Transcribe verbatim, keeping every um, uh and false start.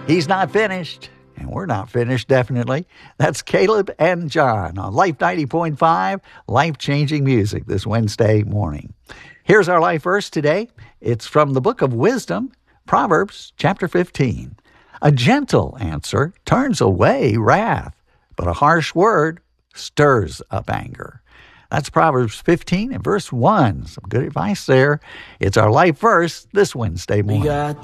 He's not finished, and we're not finished, definitely. That's Caleb and John on Life ninety point five, life-changing music this Wednesday morning. Here's our life verse today. It's from the book of Wisdom, Proverbs chapter fifteen. A gentle answer turns away wrath, but a harsh word stirs up anger. That's Proverbs fifteen and verse one. Some good advice there. It's our life verse this Wednesday morning. We got